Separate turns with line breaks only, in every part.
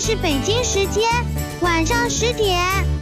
是北京时间晚上10点。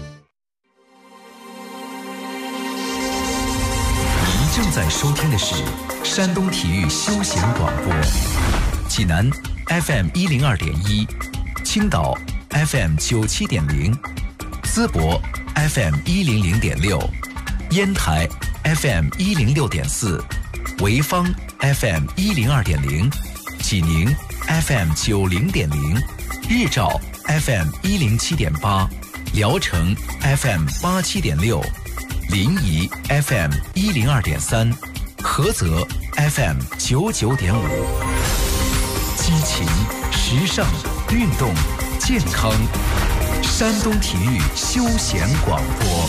您正在收听的是山东体育休闲广播，济南 FM 102.1，青岛 FM 97.0，淄博 FM 100.6，烟台 FM 106.4，潍坊 FM 102.0，济宁 FM 90.0，日照 FM 107.8，聊城 FM 87.6，临沂 FM 102.3，菏泽 FM 99.5。激情、时尚、运动、健康，山东体育休闲广播。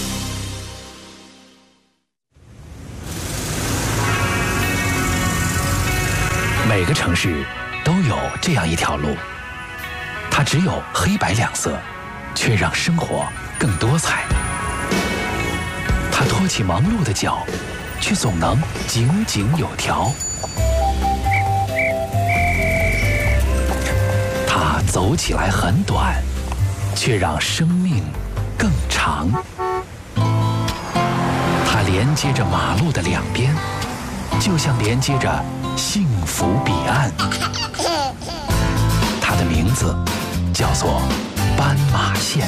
每个城市都有这样一条路，它只有黑白两色，却让生活更多彩。它拖起忙碌的脚，却总能井井有条。它走起来很短，却让生命更长。它连接着马路的两边，就像连接着幸福彼岸。它的名字叫做斑马线。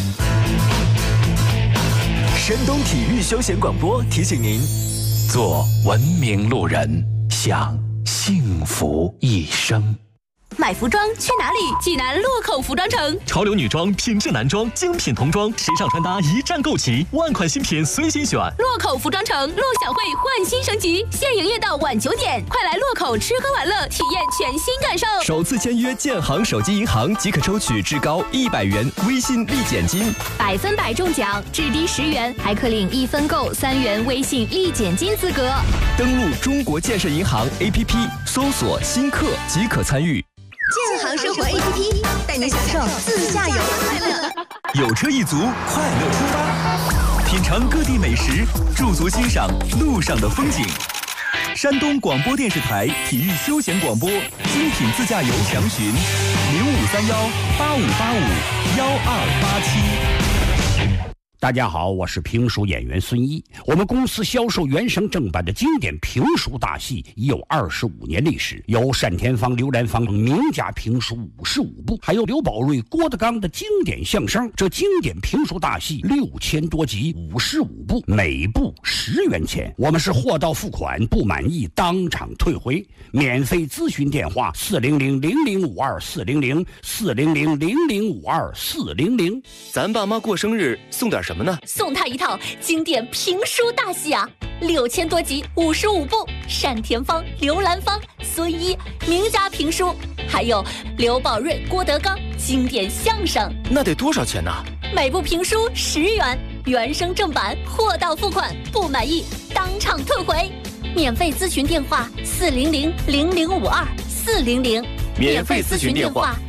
山东体育休闲广播提醒您：
做文明路人，享幸福一生。
买服装去哪里？济南洛口服装城，
潮流女装、品质男装、精品童装，时尚穿搭一站购齐，万款新品随心选。
洛口服装城陆小慧焕新升级，现营业到晚9点，快来洛口吃喝玩乐，体验全新感受。
首次签约建行手机银行即可抽取至高100元微信立减金
，100分100中奖，至低10元，还可领1分购3元微信立减金资格。
登录中国建设银行 APP， 搜索新客即可参与。
建行生活 APP 带你享受自驾游的快乐。
有车一族，快乐出发，品尝各地美食，驻足欣赏路上的风景。山东广播电视台体育休闲广播精品自驾游详询053185851287。
大家好，我是评书演员孙一。我们公司销售原声正版的经典评书大戏已有25年历史，有单田芳、刘兰芳等名家评书55部，还有刘宝瑞、郭德纲的经典相声。这经典评书大戏6000多集，55部，每部10元钱。我们是货到付款，不满意当场退回。免费咨询电话400-0052-400，400-0052-400。
咱爸妈过生日送点什么呢？
送他一套经典评书大戏啊，6000多集，55部，单田芳、刘兰芳、孙一名家评书，还有刘宝瑞、郭德纲经典相声。
那得多少钱呢？
每部评书10元，原声正版，货到付款，不满意当场退回。免费咨询电话400-0052-400，
免费咨询电话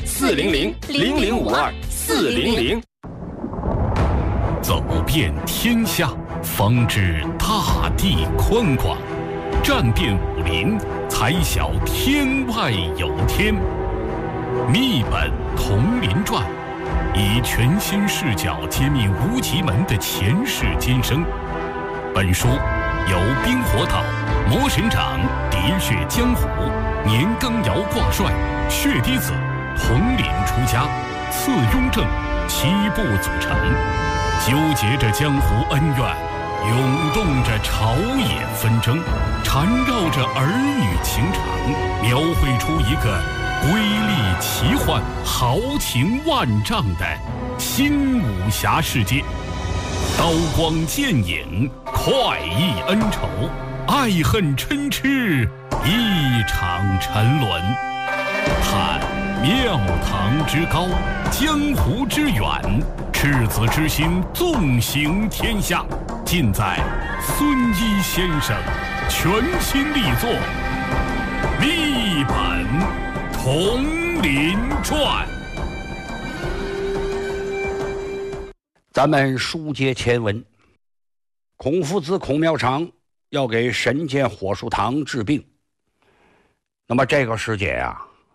400-0052-400。
走遍天下，方知大地宽广；战遍武林，才晓天外有天。密本同林传，以全新视角揭秘无极门的前世今生。本书由冰火岛、魔神掌、喋血江湖、年羹尧挂帅、血滴子、统领出家、次雍正7部组成，纠结着江湖恩怨，涌动着朝野纷争，缠绕着儿女情长，描绘出一个瑰丽奇幻、豪情万丈的新武侠世界。刀光剑影，快意恩仇，爱恨嗔痴，一场沉沦。探庙堂之高，江湖之远，赤子之心纵行天下，尽在孙一先生全新力作《密本同林传》。
咱们书接前文，孔夫子孔妙长要给神剑火树堂治病。那么这个时节啊，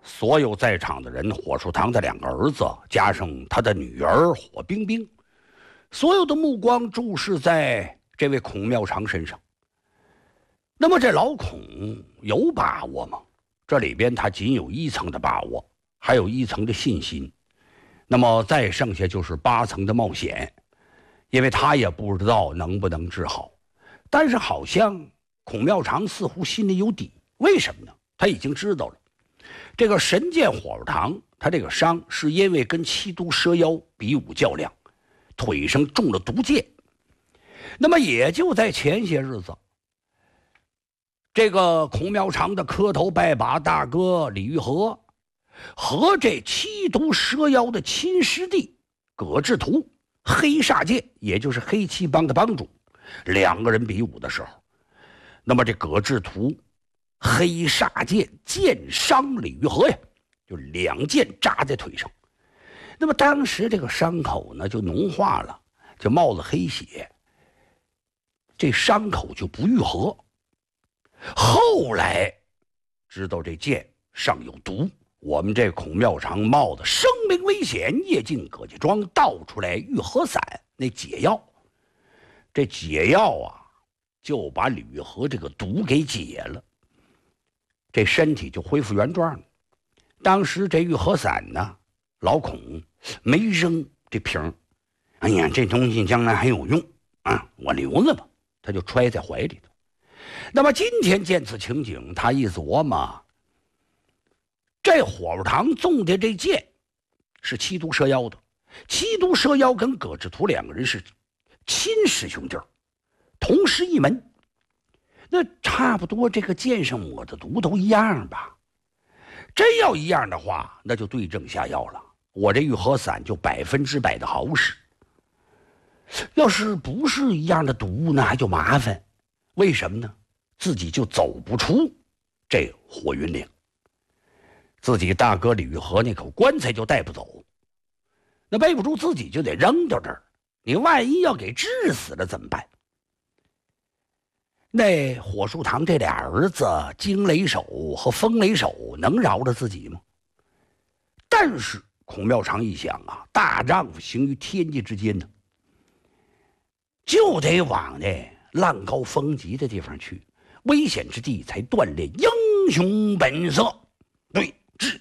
所有在场的人，火树堂的2个儿子，加上他的女儿火冰冰，所有的目光注视在这位孔妙长身上。那么这老孔有把握吗？这里边他仅有1层的把握，还有1层的信心，那么再剩下就是8层的冒险，因为他也不知道能不能治好。但是好像孔妙长似乎心里有底，为什么呢？他已经知道了，这个神剑火树堂他这个伤是因为跟七都蛇妖比武较量，腿上中了毒箭。那么也就在前些日子，这个孔妙长的磕头拜把大哥李玉和和这七都蛇妖的亲师弟葛志图黑煞剑，也就是黑气帮的帮主，2个人比武的时候，那么这葛志图黑煞剑剑伤李玉和呀，就2剑扎在腿上。那么当时这个伤口呢就脓化了，就冒了黑血，这伤口就不愈合。后来知道这剑上有毒，我们这孔妙长冒的生命危险，夜进葛家庄倒出来玉和散那解药，这解药啊就把李玉和这个毒给解了，这身体就恢复原状了。当时这玉和散呢，老孔没扔这瓶，哎呀，这东西将来还有用啊，我留着吧，他就揣在怀里头。那么今天见此情景，他一琢磨，这火树堂中的这剑是七都蛇妖的，七都蛇妖跟葛志图2个人是亲师兄弟，同师一门，那差不多这个剑上抹的毒都一样吧？真要一样的话，那就对症下药了，我这玉和散就100%的好使。要是不是一样的毒，那还就麻烦。为什么呢？自己就走不出这火云岭，自己大哥李玉和那口棺材就带不走，那背不住自己就得扔到这儿，你万一要给治死了怎么办？那火树堂这俩儿子惊雷手和风雷手能饶了自己吗？但是孔妙长一想啊，大丈夫行于天地之间呢，就得往那浪高风急的地方去，危险之地才锻炼英雄本色。对，治。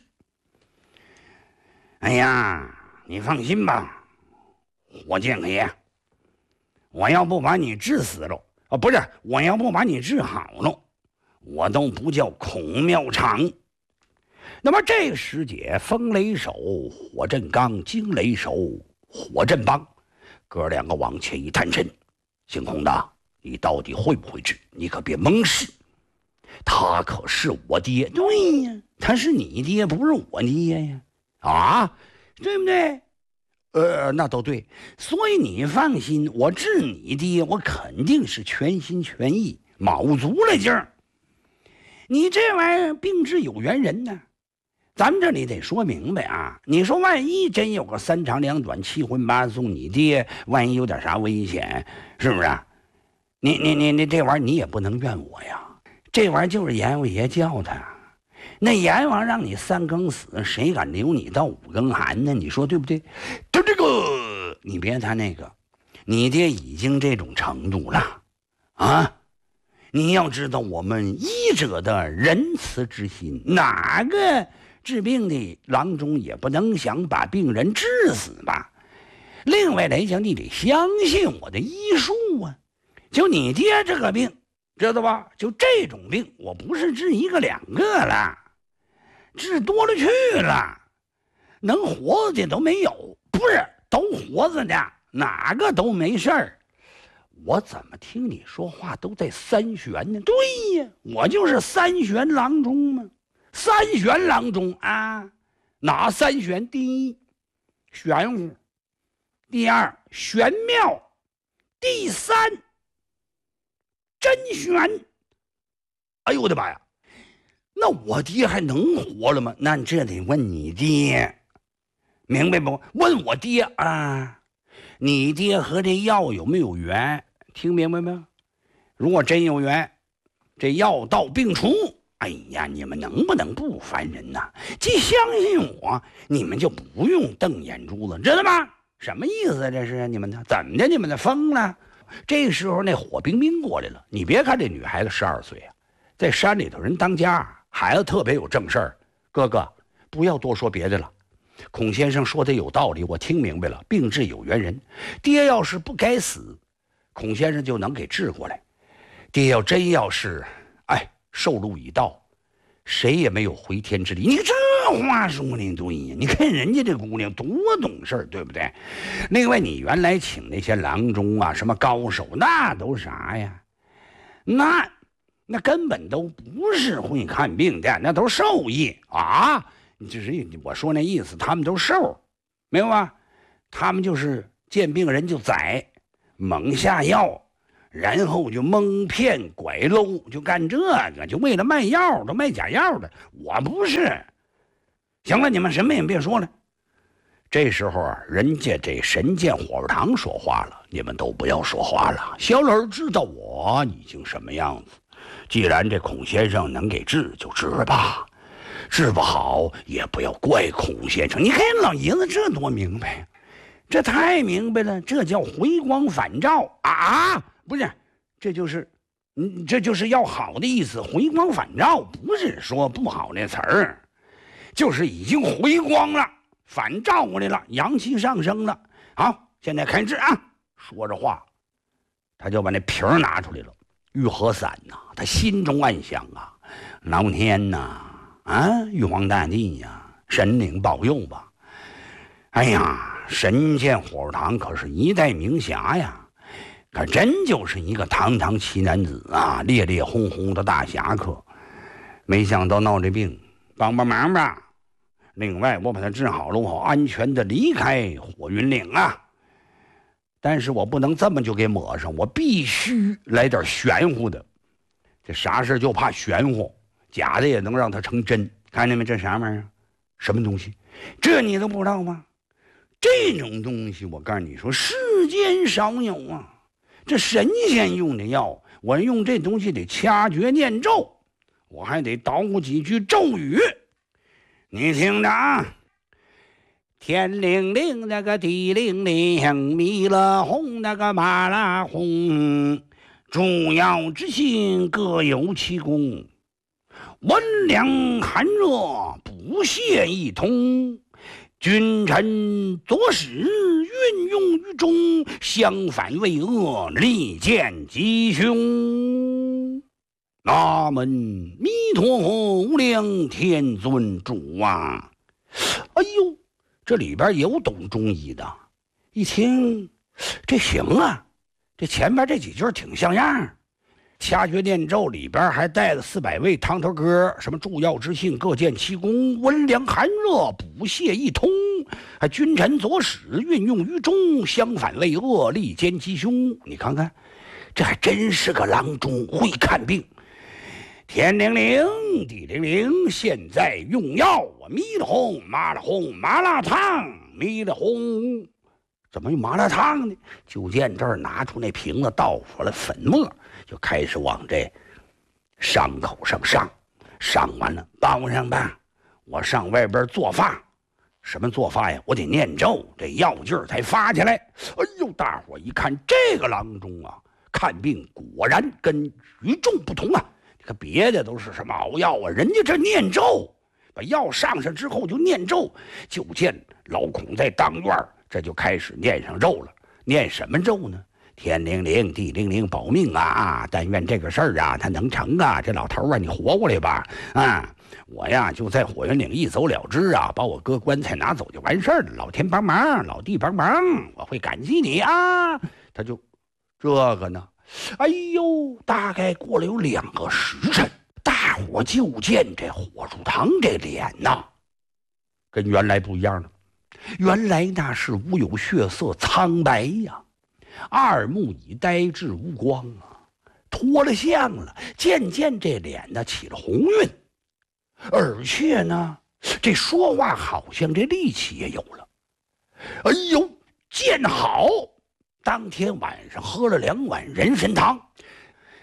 哎呀，你放心吧，火剑客爷，我要不把你治死了啊，不是，我要不把你治好了，我都不叫孔妙长。那么这个时节，风雷手火震刚，惊雷手火震帮，哥2个往前一探身，姓孔的，你到底会不会治？你可别蒙事。他可是我爹。对呀，他是你爹，不是我爹呀。啊，对不对？那都对。所以你放心，我治你爹，我肯定是全心全意，卯足了劲儿。你这玩意儿病治有缘人呢，咱们这里得说明白啊。你说万一真有个3长2短7荤8素，你爹万一有点啥危险，是不是啊？你这玩意儿你也不能怨我呀，这玩意儿就是阎王爷叫他，那阎王让你3更死，谁敢留你到5更寒呢？你说对不对？就这个，你别谈那个，你爹已经这种程度了啊！你要知道我们医者的仁慈之心，哪个治病的郎中也不能想把病人治死吧？另外来讲，你得相信我的医术啊！就你爹这个病，知道吧？就这种病，我不是治1个2个了，治多了去了，能活着的都没有，不是都活着的，哪个都没事儿。我怎么听你说话都在3玄呢？对呀，我就是3玄郎中嘛。3玄郎中啊，哪3玄？第一，玄乎；第2，玄妙；第3，真玄。哎呦我的妈呀！那我爹还能活了吗？那这得问你爹，明白不？问我爹啊，你爹和这药有没有缘？听明白没有？如果真有缘，这药到病除哎呀，你们能不能不烦人呐？既相信我，你们就不用瞪眼珠子，知道吗？什么意思啊？这是你们的怎么的？你们的疯了？这时候那火冰冰过来了。你别看这女孩子12岁啊，在山里头人当家，孩子特别有正事儿。哥哥，不要多说别的了。孔先生说的有道理，我听明白了。病治有缘人，爹要是不该死，孔先生就能给治过来。爹要是寿禄已到，谁也没有回天之力。你这话说的对呀，你看人家这姑娘多懂事，对不对？另外，你原来请那些郎中啊，什么高手，那都啥呀？那根本都不是会看病的，那都是兽医啊！就是我说那意思，他们都兽，明白吧？他们就是见病人就宰，猛下药。然后就蒙骗拐搂，就干这个，就为了卖药，都卖假药的。我不是。行了，你们什么也别说了。这时候啊，人家这神剑火肉堂说话了，你们都不要说话了。小老知道我已经什么样子，既然这孔先生能给治，就治吧。治不好也不要怪孔先生。你看老爷子这多明白，这太明白了，这叫回光返照啊！不是，这就是要好的意思。回光返照不是说不好那词儿，就是已经回光了，返照过来了，阳气上升了。好，现在开治啊！说着话，他就把那瓶儿拿出来了，玉和散呐。他心中暗想啊，老天呐，玉皇大帝呀，神灵保佑吧！哎呀，神剑火肉堂可是一代名侠呀！可真就是一个堂堂奇男子啊，烈烈轰轰的大侠客。没想到闹这病，帮忙吧。另外，我把他治好了，我好安全的离开火云岭啊。但是我不能这么就给抹上，我必须来点玄乎的。这啥事就怕玄乎，假的也能让它成真。看见没？这啥玩意儿？什么东西？这你都不知道吗？这种东西，我告诉你说，世间少有啊。这神仙用的药，我用这东西得掐诀念咒，我还得捣鼓几句咒语。你听着啊，天灵灵那个地灵灵，弥勒红那个马拉红，诸药之性各有其功，温凉寒热不泄一通。君臣佐使，运用于中，相反为恶，利剑吉凶。阿门弥陀佛，无量天尊主啊！哎呦，这里边有懂中医的，一听这行啊，这前边这几句挺像样。掐诀念咒里边还带了400味汤头歌，什么诸药之性各见其功，温凉寒热补泻一通，还君臣佐使，运用于中，相反为恶，利剑吉凶。你看看，这还真是个郎中，会看病。天灵灵，地灵灵，现在用药啊！弥勒红，麻辣红，麻辣烫，弥勒红。怎么用麻辣烫呢？就见这儿拿出那瓶子，倒出了粉末，就开始往这伤口上上。上完了，包上吧。我上外边做法。什么做法呀？我得念咒，这药劲儿才发起来。哎呦，大伙一看这个郎中啊，看病果然跟与众不同啊！你看别的都是什么熬药啊，人家这念咒，把药上之后就念咒。就见老孔在当院这就开始念上咒了。念什么咒呢？天灵灵，地灵灵，保命啊！但愿这个事儿啊，他能成啊！这老头啊，你活过来吧！啊，我呀就在火云岭一走了之啊，把我哥棺材拿走就完事儿了。老天帮忙，老地帮忙，我会感激你啊！他就这个呢，哎呦，大概过了有2个时辰，大伙就见这火柱堂这脸呐，跟原来不一样了。原来那是无有血色，苍白呀，二目已呆滞无光啊，脱了相了。渐渐这脸呢起了红晕，而且呢这说话好像这力气也有了。哎呦，见好！当天晚上喝了2碗人参汤，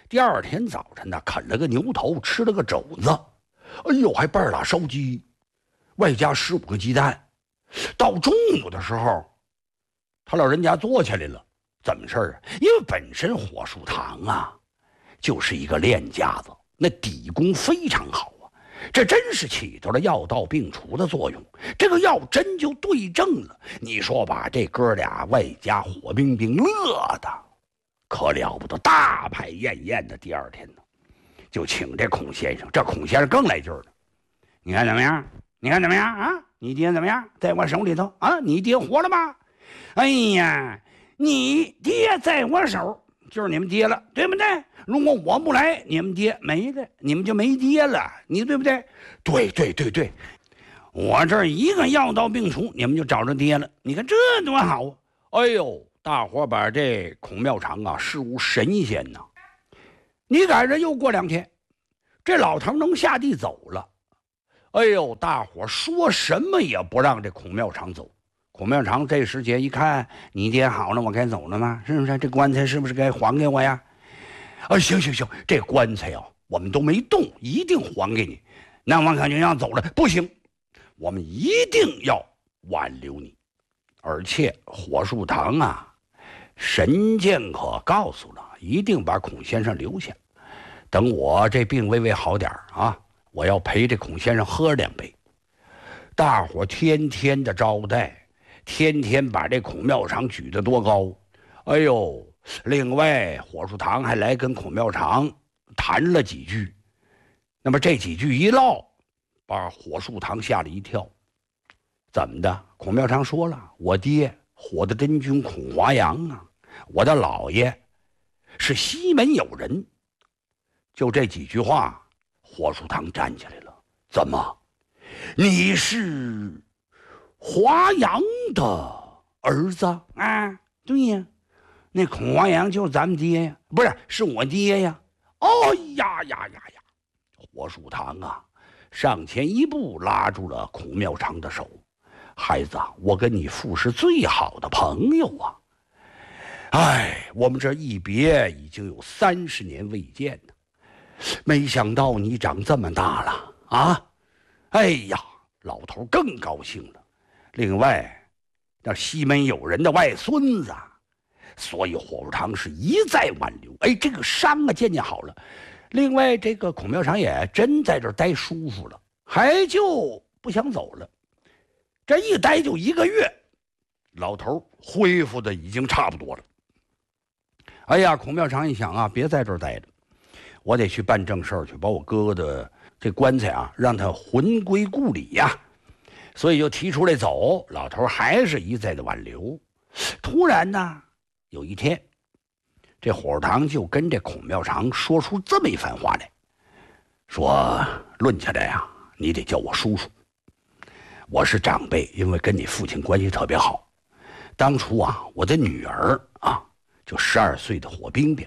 第二天早晨呢，啃了个牛头，吃了个肘子，哎呦，还半拉烧鸡，外加15个鸡蛋。到中午的时候，他老人家坐起来了，怎么事儿啊？因为本身火树堂啊，就是一个练家子，那底功非常好啊，这真是起到了药到病除的作用。这个药真就对症了。你说吧，这哥俩外加火冰冰，乐的可了不得，大排宴宴的。第二天呢，就请这孔先生，这孔先生更来劲儿了。你看怎么样？你看怎么样啊？你爹怎么样？在我手里头啊？你爹活了吗？哎呀，你爹在我手，就是你们爹了，对不对？如果我不来，你们爹没了，你们就没爹了，你对不对？对，我这一个药到病除，你们就找着爹了。你看这多好啊！哎呦，大伙把这孔庙长啊视如神仙呐。你赶着又过2天，这老头能下地走了。哎呦，大伙说什么也不让这孔庙长走。孔庙长这时节一看，你爹好了，我该走了吗？是不是？这棺材是不是该还给我呀？行，这棺材啊，我们都没动，一定还给你。那我可就要走了，不行，我们一定要挽留你。而且火树堂啊，神剑可告诉了，一定把孔先生留下。等我这病微微好点啊，我要陪这孔先生喝2杯。大伙天天的招待，天天把这孔庙长举得多高。哎呦，另外火树堂还来跟孔庙长谈了几句。那么这几句一唠，把火树堂吓了一跳。怎么的？孔庙长说了，我爹火的真君孔华阳啊，我的老爷是西门有人。就这几句话，火树堂站起来了。怎么？你是华阳的儿子啊？对呀，那孔华阳就是咱们爹呀，不是，是我爹呀。哎呀！火树堂啊，上前一步拉住了孔庙长的手。孩子，我跟你父是最好的朋友啊。我们这一别已经有30年未见呢。没想到你长这么大了啊！哎呀，老头更高兴了。另外，那西门有人的外孙子，所以火树堂是一再挽留。这个伤啊渐渐好了。另外，这个孔庙长也真在这儿待舒服了，还就不想走了。这一待就1个月，老头恢复的已经差不多了。孔庙长一想啊，别在这儿待了。我得去办正事儿去，把我哥哥的这棺材啊，让他魂归故里呀。所以就提出来走，老头还是一再的挽留。突然呢，有一天，这火树堂就跟这孔庙长说出这么一番话来，说论起来啊，你得叫我叔叔。我是长辈，因为跟你父亲关系特别好。当初啊，我的女儿啊，就12岁的火冰冰。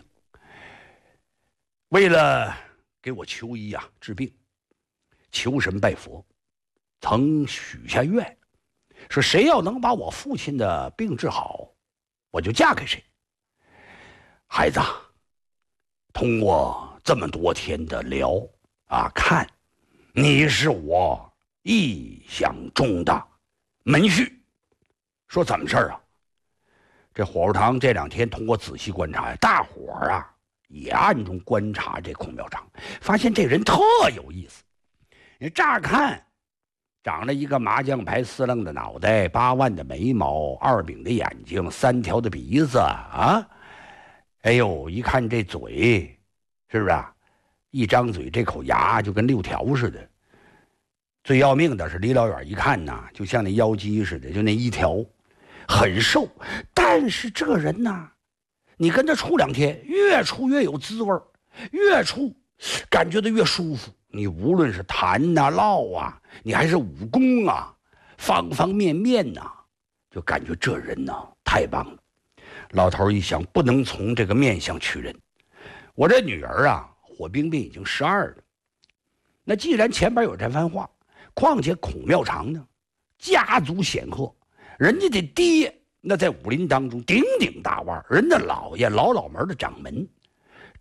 为了给我求医啊治病，求神拜佛，曾许下愿，说谁要能把我父亲的病治好，我就嫁给谁。孩子，通过这么多天的聊啊，看你是我意想中的门婿。说怎么事儿啊？这火树堂这2天通过仔细观察，大伙儿啊也暗中观察这孔庙长，发现这人特有意思。你乍看长了一个麻将牌4愣的脑袋，8万的眉毛，2柄的眼睛，3条的鼻子啊！一看这嘴，是不是啊？一张嘴这口牙就跟6条似的。最要命的是离老远一看呐，就像那妖姬似的，就那1条，很瘦。但是这人呐，你跟他处2天，越处越有滋味，越处感觉到越舒服。你无论是谈呐、唠啊，你还是武功啊，方方面面呐，就感觉这人呐太棒了。老头一想，不能从这个面相取人。我这女儿啊，火冰冰已经12了。那既然前边有这番话，况且孔庙长呢，家族显赫，人家的爹那在武林当中鼎鼎大腕，人的老爷老门的掌门，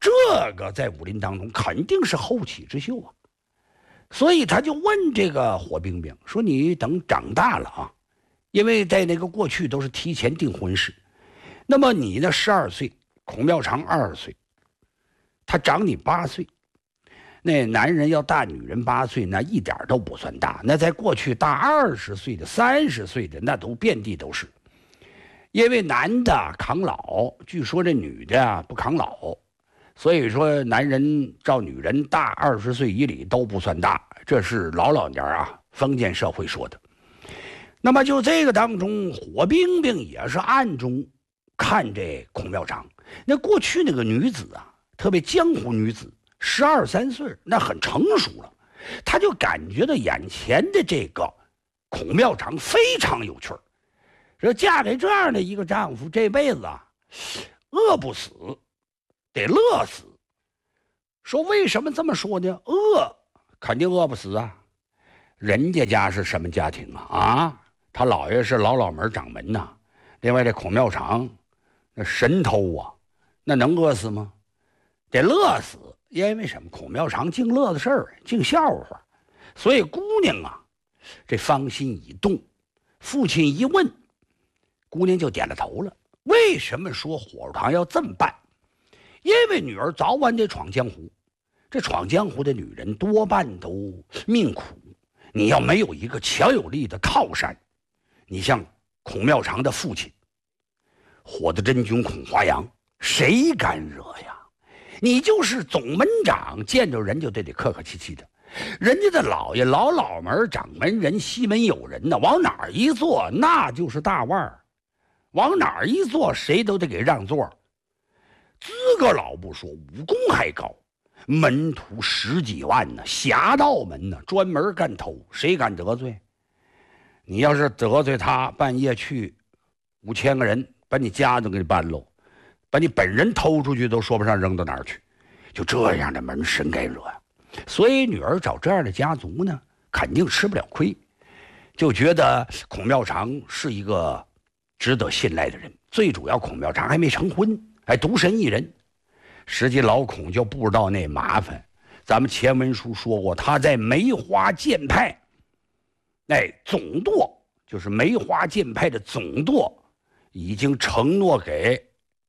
这个在武林当中肯定是后起之秀啊。所以他就问这个火冰冰说：“你等长大了啊，因为在那个过去都是提前订婚事。那么你呢12岁，孔妙长20岁，他长你8岁。那男人要大女人8岁，那一点都不算大。那在过去大20岁的、30岁的，那都遍地都是。因为男的扛老，据说这女的不扛老。”所以说，男人照女人大20岁以里都不算大，这是老年啊封建社会说的。那么就这个当中，火冰冰也是暗中看这孔妙长。那过去那个女子啊，特别江湖女子，12、13岁，那很成熟了，她就感觉到眼前的这个孔妙长非常有趣儿。说嫁给这样的一个丈夫，这辈子啊，饿不死。得乐死。说为什么这么说呢？肯定饿不死啊。人家是什么家庭啊？他姥爷是老门掌门呐。另外这孔妙长那神偷啊，那能饿死吗？得乐死。因为什么？孔妙长净乐的事儿，净笑话。所以姑娘啊，这芳心已动。父亲一问，姑娘就点了头了。为什么说火肉堂要这么办？因为女儿早晚得闯江湖，这闯江湖的女人多半都命苦。你要没有一个强有力的靠山，你像孔妙长的父亲火的真君孔华阳，谁敢惹呀？你就是总门长，见着人就得客客气气的。人家的老爷老门掌门人，西门有人呢，往哪儿一坐那就是大腕儿，往哪儿一坐谁都得给让座。资格老不说，武功还高，门徒10几万呢，侠盗门呢，专门干偷，谁敢得罪？你要是得罪他，半夜去5000个人把你家都给你搬喽，把你本人偷出去都说不上扔到哪儿去。就这样的门谁该惹呀？所以女儿找这样的家族呢，肯定吃不了亏，就觉得孔妙长是一个值得信赖的人。最主要，孔妙长还没成婚，还独身一人。实际老孔就不知道那麻烦。咱们前文书说过，他在梅花剑派，总舵就是梅花剑派的总舵，已经承诺给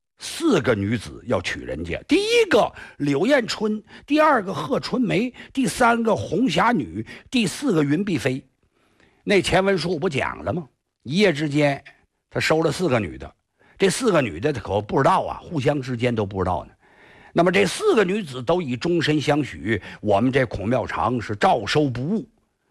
4个女子要娶人家。第一个柳艳春，第2个贺春梅，第3个红霞女，第4个云碧飞。那前文书我不讲了吗？一夜之间他收了4个女的，这4个女的他可不知道啊，互相之间都不知道呢。那么这4个女子都以终身相许，我们这孔妙长是照收不误。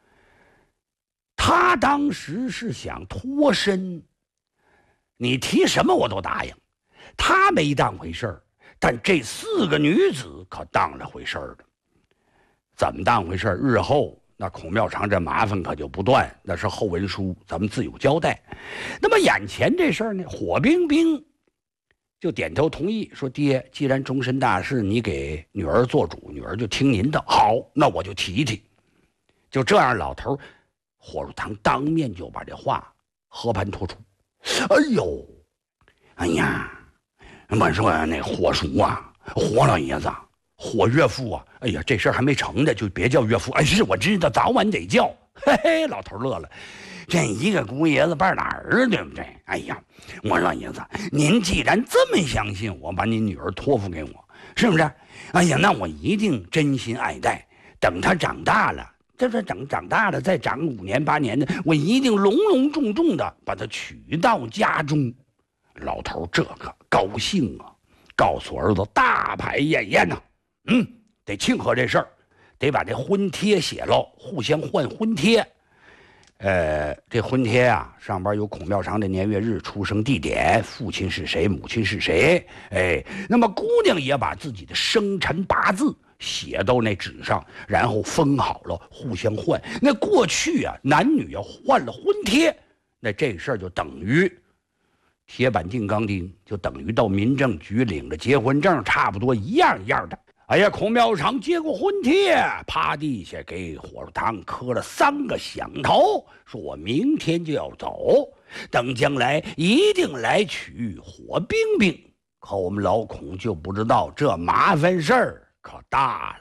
他当时是想脱身，你提什么我都答应。他没当回事儿，但这4个女子可当了回事儿的。怎么当回事儿？日后那孔妙长这麻烦可就不断，那是后文书，咱们自有交代。那么眼前这事儿呢，火冰冰就点头同意，说爹，既然终身大事你给女儿做主，女儿就听您的。好，那我就提提。就这样，老头火肉堂当面就把这话和盘托出。哎呀，我说那火叔啊，火老爷子，火岳父啊，哎呀，这事儿还没成呢，就别叫岳父。哎，是我知道，早晚得叫。嘿嘿，老头乐了。这一个姑爷子办哪儿，对不对？哎呀，我说爷子，您既然这么相信我，把您女儿托付给我，是不是？哎呀，那我一定真心爱戴。等她长大了，长大了，再长5年8年的，我一定隆隆重重的把她娶到家中。老头这个高兴啊，告诉儿子大排宴宴呐，得庆贺这事儿，得把这婚帖写了，互相换婚帖。这婚帖啊，上边有孔妙长的年月日、出生地点、父亲是谁、母亲是谁。那么姑娘也把自己的生辰八字写到那纸上，然后封好了，互相换。那过去啊，男女要换了婚帖，那这事儿就等于铁板钉钢钉，就等于到民政局领着结婚证，差不多一样一样的。哎呀，孔妙长接过婚帖，趴地下给火肉堂磕了3个响头，说我明天就要走，等将来一定来娶火冰冰。 可我们老孔就不知道这麻烦事儿可大了。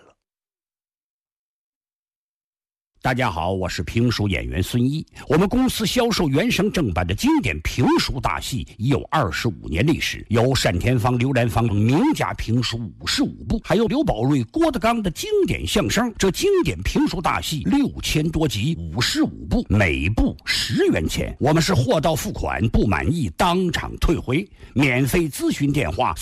大家好，我是评书演员孙一。我们公司销售原声正版的经典评书大戏已有25年历史，有单田芳、刘兰芳等名家评书55部，还有刘宝瑞、郭德纲的经典相声。这经典评书大戏6000多集，55部，每部10元钱。我们是货到付款，不满意当场退回。免费咨询电话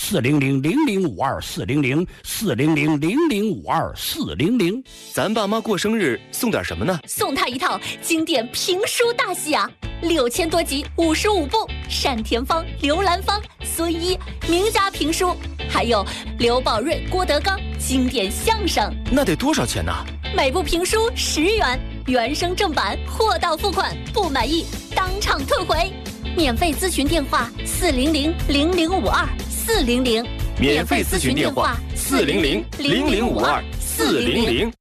400-0052-400，400-0052-400。
咱爸妈过生日送点什么呢？
送他一套经典评书大戏啊，6000多集，55部，单田芳、刘兰芳、孙一名家评书，还有刘宝瑞、郭德纲经典相声。
那得多少钱呢？
每部评书10元，原声正版，货到付款，不满意当场退回。免费咨询电话400-0052-400，
免费咨询电话400-0052-400。